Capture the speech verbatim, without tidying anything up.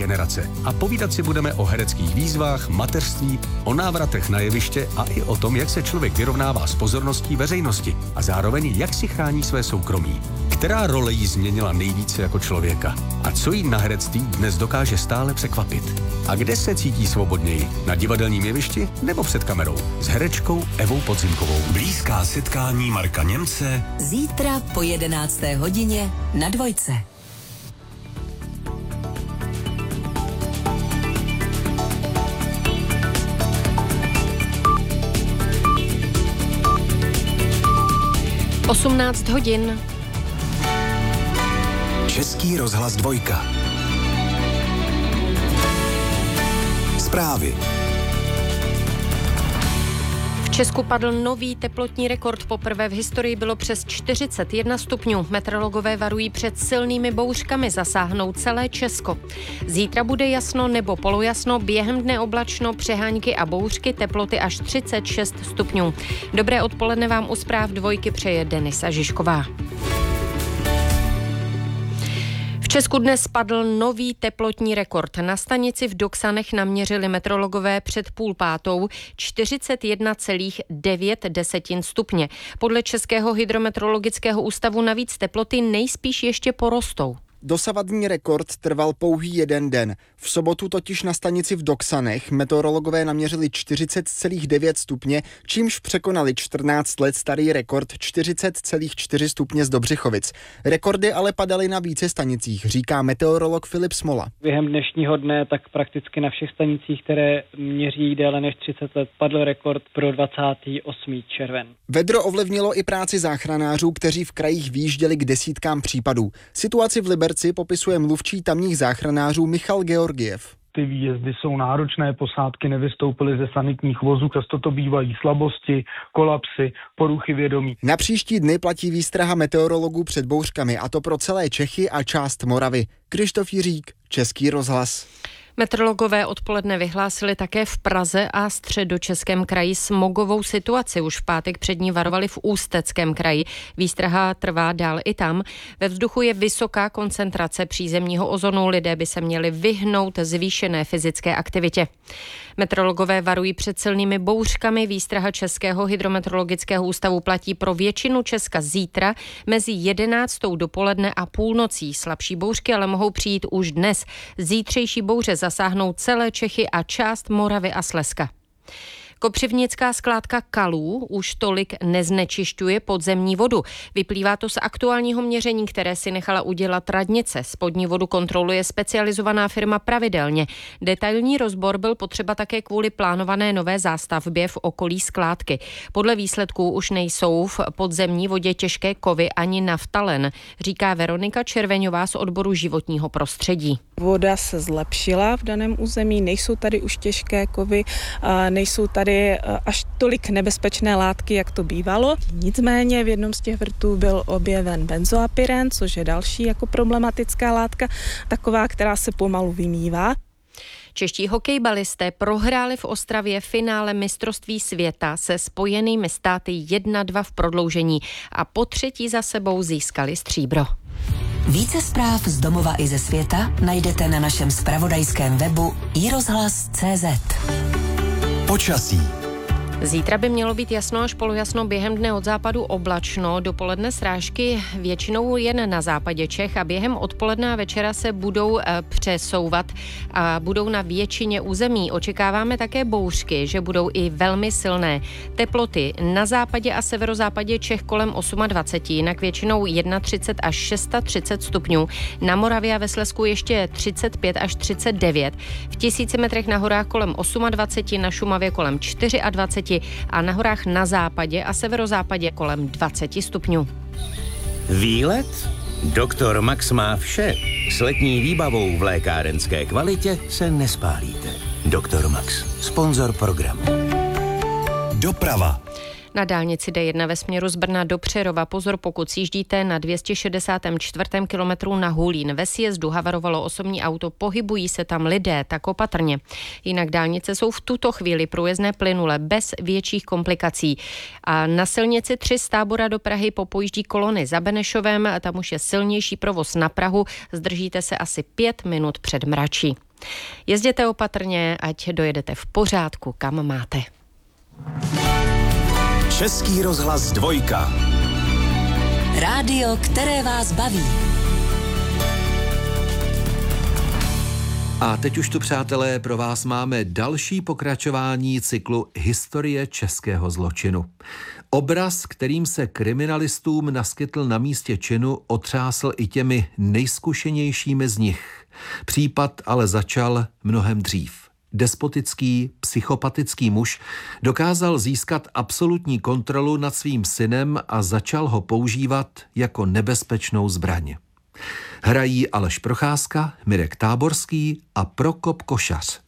generace. A povídat si budeme o hereckých výzvách, mateřství, o návratech na jeviště a i o tom, jak se člověk vyrovnává s pozorností veřejnosti a zároveň jak si chrání své soukromí. Která role jí změnila nejvíce jako člověka? A co jí na herectví dnes dokáže stále překvapit? A kde se cítí svobodněji? Na divadelním jevišti nebo před kamerou? S herečkou Evou Podzimkovou. Blízká setkání Marka Němce. Zítra po jedenácté hodině na Dvojce. osmnáct hodin. Český rozhlas Dvojka. Zprávy. V Česku padl nový teplotní rekord. Poprvé v historii bylo přes čtyřicet jedna stupňů. Meteorologové varují před silnými bouřkami, zasáhnou celé Česko. Zítra bude jasno nebo polojasno, během dne oblačno, přehánky a bouřky, teploty až třicet šest stupňů. Dobré odpoledne vám u zpráv Dvojky přeje Denisa Žižková. V Česku dnes spadl nový teplotní rekord. Na stanici v Doksanech naměřili meteorologové před půl pátou čtyřicet jedna celá devět stupně. Podle Českého hydrometeorologického ústavu navíc teploty nejspíš ještě porostou. Dosavadní rekord trval pouhý jeden den. V sobotu totiž na stanici v Doksanech meteorologové naměřili čtyřicet celá devět stupně, čímž překonali čtrnáct let starý rekord čtyřicet celá čtyři stupně z Dobřichovic. Rekordy ale padaly na více stanicích, říká meteorolog Filip Smola. Během dnešního dne tak prakticky na všech stanicích, které měří déle než třicet let, padl rekord pro dvacátého osmého června. Vedro ovlivnilo i práci záchranářů, kteří v krajích výjížděli k desítkám případů. Situaci v Liberci popisuje mluvčí tamních záchranářů Michal Georgiev. Ty výjezdy jsou náročné, posádky nevystoupily ze sanitních vozů, často to bývají slabosti, kolapsy, poruchy vědomí. Na příští dny platí výstraha meteorologů před bouřkami, a to pro celé Čechy a část Moravy. Krištof Jiřík, Český rozhlas. Meteorologové odpoledne vyhlásili také v Praze a Středočeském kraji smogovou situaci. Už v pátek před ní varovali v Ústeckém kraji. Výstraha trvá dál i tam. Ve vzduchu je vysoká koncentrace přízemního ozonu. Lidé by se měli vyhnout zvýšené fyzické aktivitě. Meteorologové varují před silnými bouřkami. Výstraha Českého hydrometeorologického ústavu platí pro většinu Česka zítra mezi jedenáctou dopoledne a půlnocí. Slabší bouřky ale mohou přijít už dnes. Zítřejší bouře zasáhnou celé Čechy a část Moravy a Slezska. Kopřivnická skládka kalů už tolik neznečišťuje podzemní vodu. Vyplývá to z aktuálního měření, které si nechala udělat radnice. Spodní vodu kontroluje specializovaná firma pravidelně. Detailní rozbor byl potřeba také kvůli plánované nové zástavbě v okolí skládky. Podle výsledků už nejsou v podzemní vodě těžké kovy ani naftalen, říká Veronika Červeňová z odboru životního prostředí. Voda se zlepšila v daném území, nejsou tady už těžké kovy, nejsou tady až tolik nebezpečné látky, jak to bývalo. Nicméně v jednom z těch vrtů byl objeven benzoapyren, což je další jako problematická látka, taková, která se pomalu vymývá. Čeští hokejbalisté prohráli v Ostravě finále mistrovství světa se Spojenými státy jedna dva v prodloužení a po třetí za sebou získali stříbro. Více zpráv z domova i ze světa najdete na našem zpravodajském webu i rozhlas tečka cé zet. Počasí. Zítra by mělo být jasno až polojasno, během dne od západu oblačno, dopoledne srážky většinou jen na západě Čech a během odpoledne a večera se budou přesouvat a budou na většině území. Očekáváme také bouřky, že budou i velmi silné. Teploty na západě a severozápadě Čech kolem dvacet osm, jinak většinou třicet jedna až třicet šest stupňů. Na Moravě a ve Slezsku ještě třicet pět až třicet devět. V tisíci metrech na horách kolem dvacet osm, na Šumavě kolem dvacet čtyři a na horách na západě a severozápadě kolem dvacet stupňů. Výlet? Doktor Max má vše. S letní výbavou v lékárenské kvalitě se nespálíte. Doktor Max, sponzor programu. Doprava. Na dálnici D jedna ve směru z Brna do Přerova pozor, pokud sjíždíte na dvě stě šedesát čtyři kilometrů na Hulín. Ve sjezdu havarovalo osobní auto, pohybují se tam lidé, tak opatrně. Jinak dálnice jsou v tuto chvíli průjezdné plynule, bez větších komplikací. A na silnici tři z Tábora do Prahy popojíždí kolony za Benešovem, tam už je silnější provoz na Prahu, zdržíte se asi pět minut před mračí. Jezděte opatrně, ať dojedete v pořádku, kam máte. Český rozhlas dvojka. Rádio, které vás baví. A teď už tu, přátelé, pro vás máme další pokračování cyklu Historie českého zločinu. Obraz, kterým se kriminalistům naskytl na místě činu, otřásl i těmi nejzkušenějšími z nich. Případ ale začal mnohem dřív. Despotický, psychopatický muž dokázal získat absolutní kontrolu nad svým synem a začal ho používat jako nebezpečnou zbraň. Hrají Aleš Procházka, Mirek Táborský a Prokop Košař.